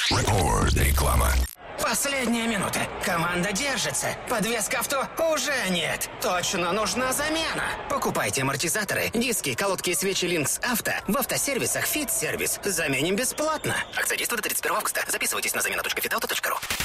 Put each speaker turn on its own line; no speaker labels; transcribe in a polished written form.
Реклама.
Последняя минута. Команда держится. Подвеска авто уже нет. Точно нужна замена. Покупайте амортизаторы, диски, колодки и свечи Линкс Авто в автосервисах Fit Service. Заменим бесплатно. Акция действует до 31 августа. Записывайтесь на замена.фитауто.ру.